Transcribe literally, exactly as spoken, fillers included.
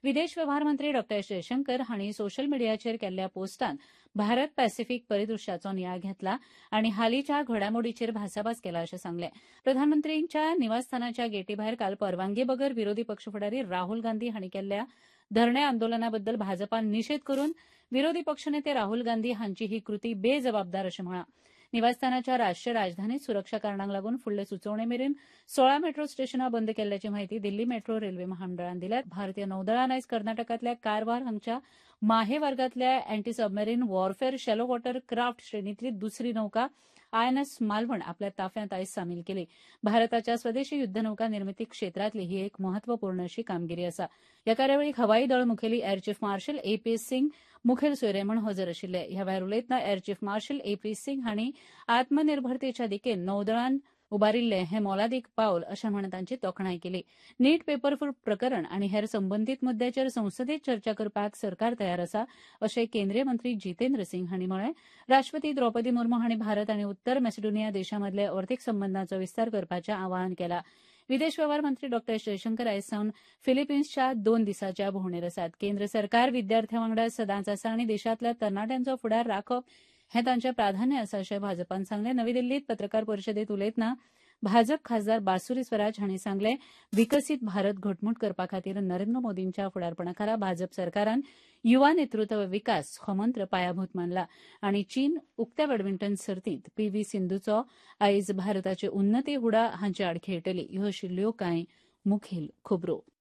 विदेश व्यवहार मंत्री डॉ एस जयशंकर हांणी सोशल मिडियाचेर केल्ल्या पोस्टान भारत पॅसिफीक परिदृश्याचो नियाळ घेतला आनी हालींच्या घडामोडींचेर भासाभास केला अशें सांगलें. प्रधानमंत्र्यांच्या निवासस्थानाच्या गेटी भायर काल परवानगी बगर विरोधी पक्ष फुडारी राहुल गांधी हांणी केल्ल्या धरणे आंदोलनाबद्दल भाजपान निशेध करून विरोधी पक्षनेते राहुल गांधी हांची ही कृती बेजबाबदार अशें म्हळां. निवासस्थानाच्या राष्ट्रीय राजधानीत सुरक्षा कारणांक लागून फुडले सुचोवणे मेरेन सोळा मेट्रो स्टेशनां बंद केल्ल्याची म्हायती दिल्ली मेट्रो रेल्वे महामंडळान दिल्या. भारतीय नौदळान आयज कर्नाटकांतल्या कारवार हांगच्या माहे वर्गांतल्या anti submarine warfare shallow water craft श्रेणींतली दुसरी नौका आयएनएस मालवण आपल्या ताफ्यांत आयज सामील केली. भारताच्या स्वदेशी युद्धनौका निर्मिती क्षेत्रांतली ही एक म्हत्वपूर्ण अशी कामगिरी आसा. ह्या कार्यावळीक हवाई दळ मुखेली air chief marshal A P Singh मुखेल सोयरे म्हूण हजर आशिल्ले. ह्या वेळार उलयतना air chief marshal A P Singh हांणी आत्मनिर्भरतेच्या दिकेन नौदळान उबारिल्ले हे मोलादीक पावल अशें म्हूण तांची तोखणाय केली. नीट पेपरफूट प्रकरण आनी हेर संबंदीत मुद्द्याचेर संसदेत चर्चा करपाक सरकार तयार आसा अशें केंद्रीय मंत्री जितेंद्र सिंग हांणी म्हळें. राष्ट्रपती द्रौपदी मुर्मू हांणी भारत आनी उत्तर मॅसिडोनिया देशांमदले अर्थीक संबंदांचो विस्तार करपाचें आवाहन केलां. विदेश व्यवहार मंत्री डॉ एस जयशंकर आयज सावन फिलिपिन्सच्या दोन दिसांच्या भोंवडेर आसात. केंद्र सरकार विद्यार्थ्यां वांगडा सदांच आसा आनी देशांतल्या तरणाट्यांचो फुडार राखप हें तांचें प्राधान्य आसा अशें भाजपान सांगलें. नवी दिल्लींत पत्रकार परिशदेंत उलयतना भाजप खासदार बासुरी स्वराज हांणी सांगलें विकसीत भारत घटमूट करपा खातीर नरेंद्र मोदींच्या फुडारपणा खाला भाजप सरकारान युवा नेतृत्व विकास हो मंत्र पायाभूत मानला आनी चीन उक्त्या बॅडमिंटन सर्तींत पी व्ही सिंधूचो आयज भारताचे उन्नती हुडा हांचे आड खेळटली. ह्यो आशिल्ल्यो कांय मुखेल खबरो.